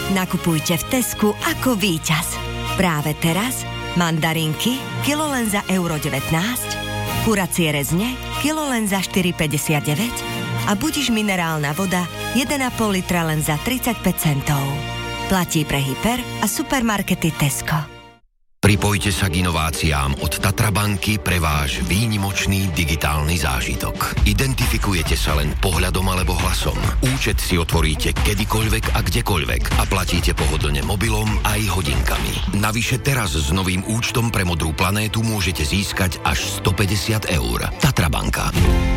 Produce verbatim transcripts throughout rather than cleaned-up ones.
Nakupujte v Tesku ako víťaz. Práve teraz mandarinky kilo len za euro devätnásť, kuracie rezne kilo len za štyri päťdesiatdeväť a budiš minerálna voda jeden a pol litra len za tridsaťpäť centov. Platí pre hyper a supermarkety Tesco. Pripojte sa k inováciám od Tatra banky pre váš výnimočný digitálny zážitok. Identifikujete sa len pohľadom alebo hlasom. Účet si otvoríte kedykoľvek a kdekoľvek a platíte pohodlne mobilom aj hodinkami. Navyše teraz s novým účtom pre Modrú planétu môžete získať až stopäťdesiat eur. Tatra banka.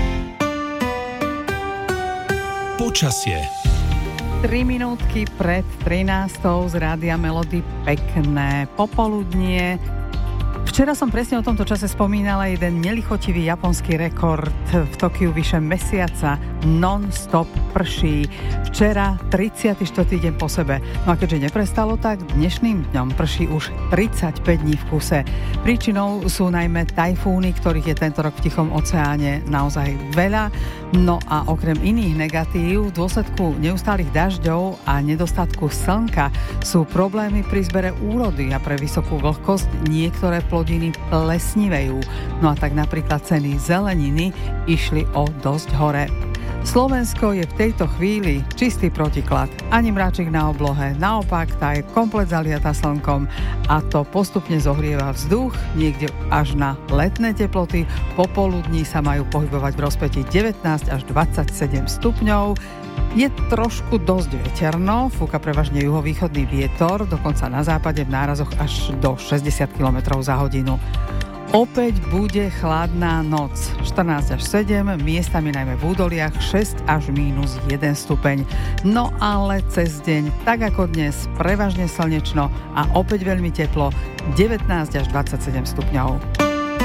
Počasie. tri minútky pred trinástou z Rádia Melody. Pekné popoludnie. Včera som presne o tomto čase spomínala jeden nelichotivý japonský rekord. V Tokiu vyše mesiaca non-stop prší. Včera tridsiaty štvrtý deň po sebe. No a keďže neprestalo tak, dnešným dňom prší už tridsaťpäť dní v kuse. Príčinou sú najmä tajfúny, ktorých je tento rok v Tichom oceáne naozaj veľa. No a okrem iných negatív, v dôsledku neustálych dažďov a nedostatku slnka sú problémy pri zbere úrody a pre vysokú vlhkosť niektoré plodiny plesnivejú. No a tak napríklad ceny zeleniny išli o dosť hore. Slovensko je v tejto chvíli čistý protiklad. Ani mráčik na oblohe, naopak tá je komplet zaliata slnkom a to postupne zohrieva vzduch, niekde až na letné teploty. Popoludní sa majú pohybovať v rozpätí devätnásť až dvadsaťsedem stupňov. Je trošku dosť veterno, fúka prevažne juhovýchodný vietor, dokonca na západe v nárazoch až do šesťdesiat kilometrov za hodinu. Opäť bude chladná noc, štrnásť až sedem, miestami najmä v údoliach šesť až mínus jeden stupeň. No ale cez deň, tak ako dnes, prevažne slnečno a opäť veľmi teplo, devätnásť až dvadsaťsedem stupňov.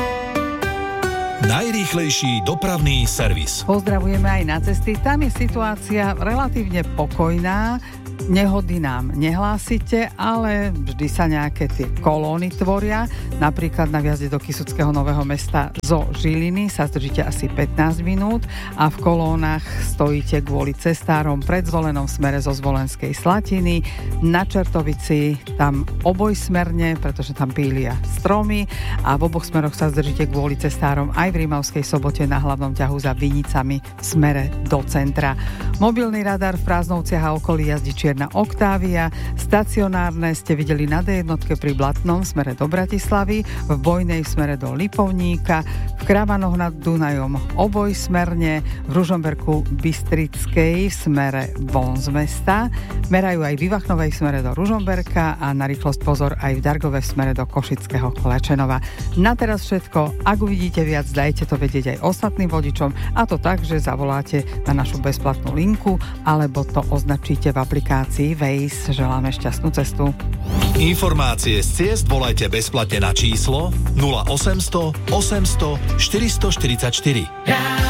Najrýchlejší dopravný servis. Pozdravujeme aj na cesty, tam je situácia relatívne pokojná. Nehody nám nehlásite, ale vždy sa nejaké tie kolóny tvoria. Napríklad na viazde do Kysuckého Nového Mesta zo Žiliny sa zdržíte asi pätnásť minút a v kolónach stojíte kvôli cestárom pred Zvolenom smere zo Zvolenskej Slatiny. Na Čertovici tam obojsmerne, pretože tam pília stromy a v oboch smeroch sa zdržíte kvôli cestárom aj v Rímavskej Sobote na hlavnom ťahu za Vinicami v smere do centra. Mobilný radar v Prázdnovciach a okolí jazdí čierna Octavia, stacionárne ste videli na dé jednotke pri Blatnom v smere do Bratislavy, v Bojnej v smere do Lipovníka, v Kravanoch nad Dunajom obojsmerne, v Ružomberku Bystrickej v smere von z mesta, merajú aj v Ivachnovej v smere do Ružomberka a na rýchlosť pozor aj v Dargove v smere do Košického Klečenova. Na teraz všetko, ak uvidíte viac, dajte to vedieť aj ostatným vodičom a to tak, že zavoláte na našu bezplatnú linku alebo to označíte v aplikácii Waze. Želáme šťastnú cestu. Informácie z ciest volajte bezplatne na číslo nula osemsto osemsto štyristoštyridsaťštyri.